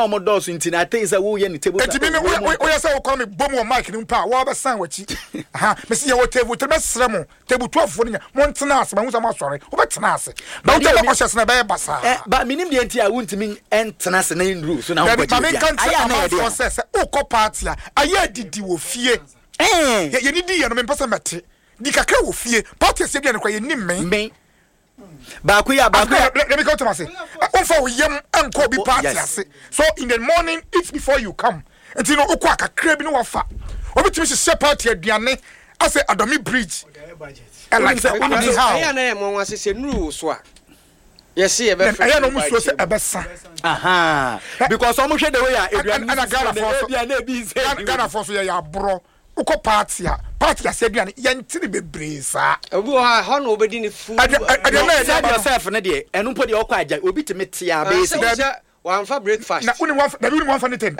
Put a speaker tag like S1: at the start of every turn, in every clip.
S1: omodos into na things that we table.
S2: We say we call me boom mic ni mpa wa ba san wachi. Aha, me see your table sremo. Table 12 fo ni montena ase, ma hu ma sori. Wo betena ase. Ba wo table conscious na be basa.
S1: But minim de enti a wuntimi entena ase na nru so na wo gbe.
S2: Aya na e say o ko party a aya didi wo fie. Ye ni di ye no me pesa mete. Di kakra wo fie. Party ase bia ne kwa ye ni men.
S1: Ba ku ya
S2: let me go to myself. For yam anko bi party ase. So in the morning eat before you come. Until no okwa kakra bi no wafa. Obetimi se party aduane ase Adomi Bridge. And like say how
S3: ya na mo wase se nuru so a. Yes, e be
S2: I no muso se ebesa.
S1: Aha. Because omo hwe the way aduane
S2: na Ghana for so ya bro. Uko party ase aduane yentini bebre sa.
S3: Obi ha no obedi ni food.
S1: Yourself na de enu po de okwa aja obi teme tia be se.
S3: One for breakfast.
S2: Na uni one for anything.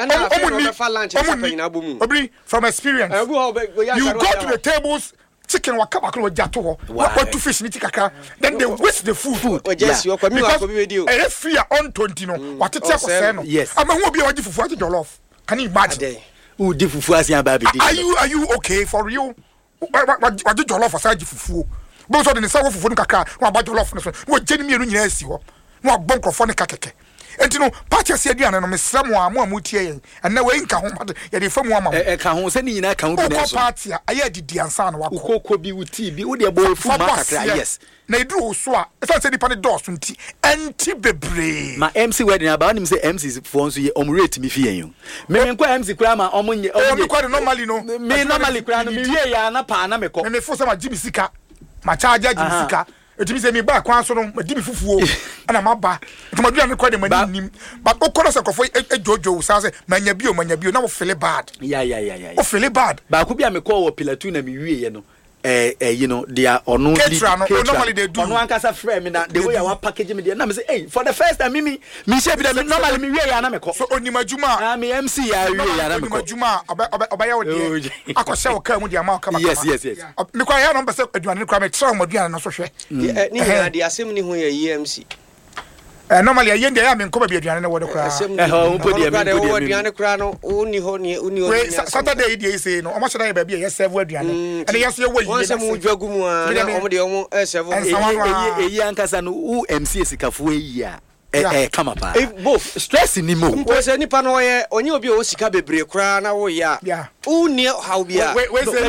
S2: Obri from experience. You go to the tables, chicken wakabaklo jato ho. What to fish ni tikaka. Then they waste the food.
S3: Yes, you come
S2: because free on 20 no. What to say no.
S1: Yes.
S2: Ama who be waji fufu ati jollof. Can you imagine?
S1: Who di fufu asia ba be di.
S2: Are you okay for real? What do jollof asaji fufu? Bo so de sa fufu no kaka. Wa ba jollof no so. Wo jeni mienu nyina asi ho. Wo bon krofo ne kakeke. Entino party ase aduane no mesramo a mo amutie yen ena we nka ho made ye de famu ama
S1: ka ho se ni nyina ka ho bi na so
S2: party aya didi ansa na wako
S1: ukoko bi wuti bi wo de bo fu ma kakra yes
S2: na idru so a esa se dipa ne dos nti enti bebre
S1: ma MC wedding aba nim se MC fo nso ye omrate mi fi yen me nko MC kura ma omonye
S2: ko normally no
S1: me normally kura no me wie ya na pa na me ko
S2: me fo se ma jibi sika ma charge jibi sika etimi se mi ba kwan so no ma dibi fufuo ana maba etumadua ne kwa de mani nim but okoro se kofo ejojo sa se manya bio na wo feel bad
S1: yeah
S2: wo feel bad
S1: ba ko bia me ko wo pilatu na me wie ye no you know they are onu
S2: normally they do
S1: onu ankasa frame me na the way our package me dey na me say hey for the first time me say bi normally me wie ya na me ko
S2: so onimajuma
S1: me MC ya wie ya na me ko
S2: onimajuma obaya wo de akose wo ka mu de ama ka
S1: yes
S2: me kwa ya no be say aduane ne kwa me tra mo aduane no so hwe
S3: ni ya de asem ni ho ya MC
S2: normally ayen dey am nko ba bi aduane ne wo de kra
S1: unpo de
S3: aduane kra no uni ho
S2: Saturday dey say no omo sheda ba bi e serve aduane and yes ye wo yi
S3: won se mu dwagu mu a na omo de omo serve
S1: eyi ankasa no u MC sikafo eyi a come up
S3: both
S1: stress ni mo
S3: ko se nipa no ye onye obi o sika bebre kra na wo ya uni how bia
S2: we say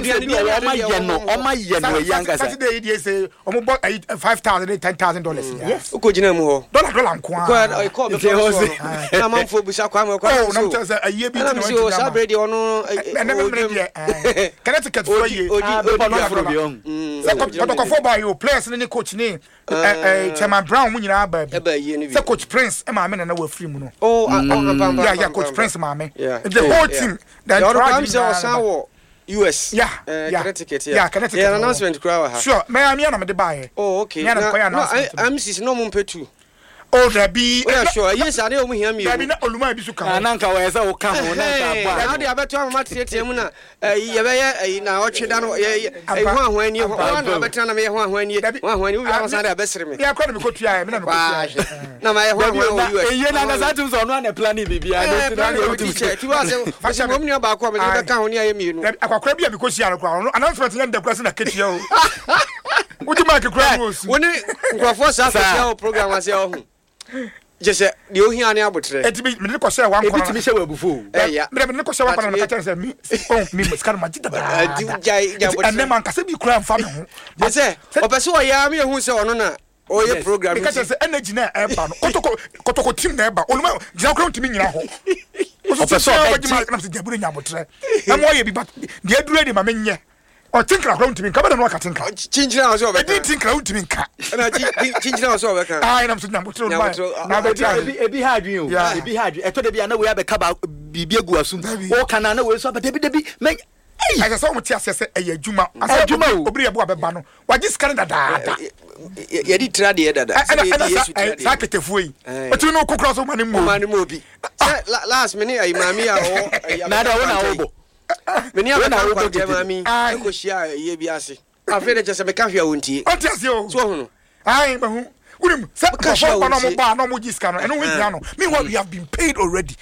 S1: oma ye no yanga sa
S2: Saturday dey say omo bought $5,000 $10,000
S3: yes ko jina mu ho
S2: dollar nko
S3: a ko be na manfo busa kwa me kwa
S2: na mtse say aye bi
S3: na mtse o sabredi ono
S2: Connecticut for ye protocol by you players ni coach ni Chairman Brown mu nyina ba bi Coach Prince e ma me na we free mu no yeah Coach Prince ma me the whole team that US
S3: Connecticut yeah announcement crowd ha
S2: sure me na me de buy
S3: okay I'm sis no mo mpetu
S2: there be
S3: sure yes I dey hia me
S2: there be na oluma bi su ka
S1: na nka we say o ka ho na nka ba
S3: na dey abeto amama tietie mu na ye be ye na otweda no ho ahwani ho na abeto na me ho ahwani wo ya san dey abesere me
S2: ya kwa na me ko tua me na me ko tua
S3: na ma ye ho ahwani US
S1: ye na na satum so no na plan bibia no
S3: ti wa se mo mni ba ko me be ka ho ni aye mienu
S2: akwakra bi a me ko sia no kwa announcement nya ndakura se na ketia o Would make a crowd?
S3: When you sa program as your just the Ohiani Abutre.
S2: It be me ko say one
S1: corner. It be say we bufu.
S2: Yeah. Me ko say one corner ka say me. Oh, me scan magida ba. And them man ka say bi kura am ho.
S3: They say, "Opeso ya me hu say ono na o ye program."
S2: Because say energy na e ba no. Kotoko team na e ba. Oluma jira kura ntimi nyina ho. Opeso ba di ma na say jabure nya Abutre. Na mo ye bi ba. De adure de ma menye. O tinkra ground to me come na waka tinka
S3: chinchina o so be
S2: ka tinkra uti me ka
S3: na chinchina o so be ka
S2: ah na so nyamotro na be
S1: ebi hadwen o ebi hadwen eto de bia na we abeka ba bibia gu asum o kana na we so ba debi me
S2: I saw mutia say e adwuma adwuma obri ebo abeba no waji scan dada
S3: ye di tra de dada
S2: sa ketefu yi otu no kokro so mani mo
S3: obi last minute ay mami a o
S1: na da wona obo
S3: meni abana wo de mami ko shia ye bi ase afere je se me ka hwa wontie
S2: o ti ase o
S3: so hu no
S2: ai ba hu wurim se ka hwa no mo ba no mo jiska no eno we hia no me what we have been paid already